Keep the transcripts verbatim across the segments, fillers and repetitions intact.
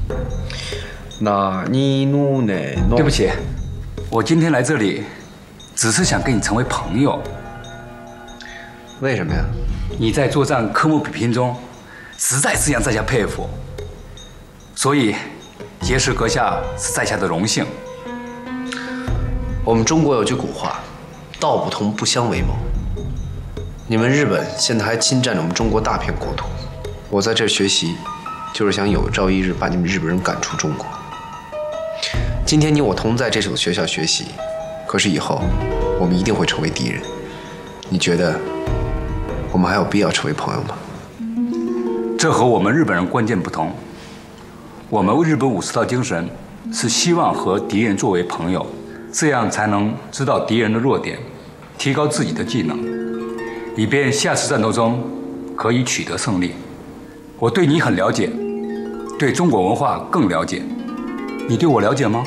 那你努呢？ 对不起，我今天来这里，只是想跟你成为朋友。 为什么呀？ 你在作战科目比拼中，实在是让在下佩服，所以结识阁下是在下的荣幸。 我们中国有句古话，道不同不相为谋。你们日本现在还侵占着我们中国大片国土，我在这儿学习，就是想有朝一日把你们日本人赶出中国。今天你我同在这所学校学习，可是以后我们一定会成为敌人。你觉得我们还有必要成为朋友吗？ 这和我们日本人观念不同。我们日本武士道精神是希望和敌人作为朋友，这样才能知道敌人的弱点，提高自己的技能，以便下次战斗中可以取得胜利。我对你很了解，对中国文化更了解。你对我了解吗？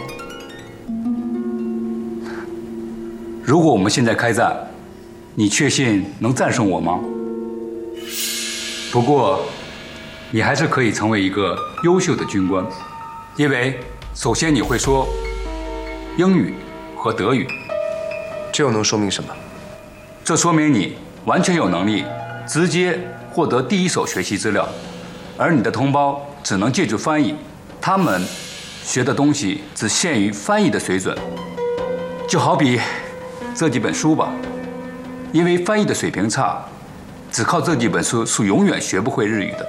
如果我们现在开战，你确信能战胜我吗？不过，你还是可以成为一个优秀的军官，因为首先你会说英语和德语。 这又能说明什么？ 这说明你完全有能力直接获得第一手学习资料，而你的同胞只能借助翻译，他们学的东西只限于翻译的水准。就好比这几本书吧，因为翻译的水平差，只靠这几本书是永远学不会日语的。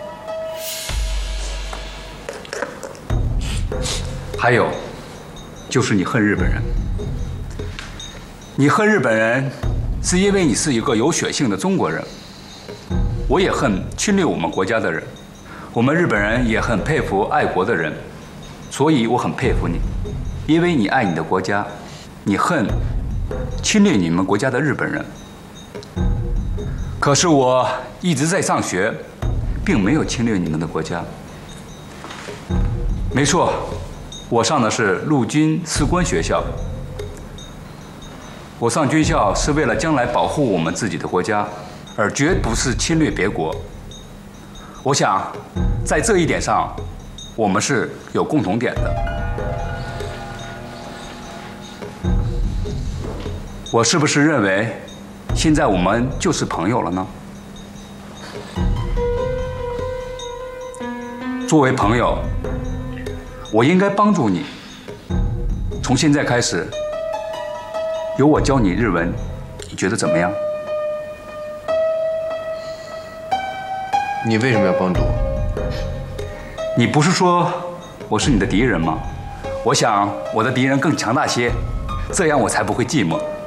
还有，就是你恨日本人。你恨日本人，是因为你是一个有血性的中国人。我也恨侵略我们国家的人。我们日本人也很佩服爱国的人，所以我很佩服你，因为你爱你的国家，你恨侵略你们国家的日本人。可是我一直在上学，并没有侵略你们的国家。没错，我上的是陆军士官学校。我上军校是为了将来保护我们自己的国家，而绝不是侵略别国。我想，在这一点上，我们是有共同点的。我是不是认为，现在我们就是朋友了呢？作为朋友，我应该帮助你。从现在开始，由我教你日文，你觉得怎么样？ 你为什么要帮助我？ 你不是说我是你的敌人吗？我想我的敌人更强大些，这样我才不会寂寞。